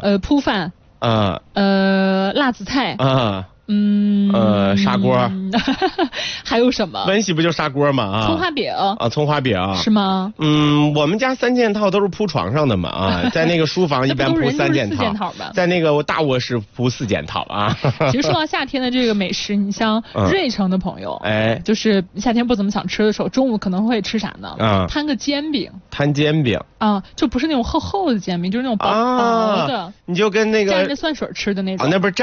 铺饭。辣子菜。砂锅。还有什么？ 温习不就砂锅吗？ 葱花饼。 葱花饼。 是吗？ 我们家3件套都是铺床上的嘛在那个书房一般铺3件套，在那个大卧室铺4件套啊。 其实说到夏天的这个美食，你像瑞城的朋友，就是夏天不怎么想吃的时候，中午可能会吃啥呢？摊个煎饼。 摊煎饼就不是那种厚厚的煎饼，就是那种薄薄的， 你就跟那个蘸着蒜水吃的那种。 那不是